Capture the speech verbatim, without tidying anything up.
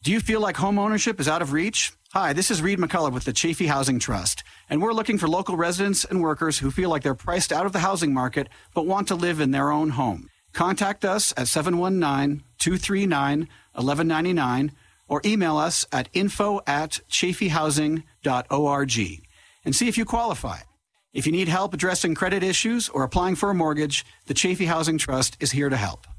Do you feel like home ownership is out of reach? Hi, this is Reed McCullough with the Chafee Housing Trust, and we're looking for local residents and workers who feel like they're priced out of the housing market but want to live in their own home. Contact us at seven one nine, two three nine, one one nine nine or email us at info at chafee housing dot org and see if you qualify. If you need help addressing credit issues or applying for a mortgage, the Chafee Housing Trust is here to help.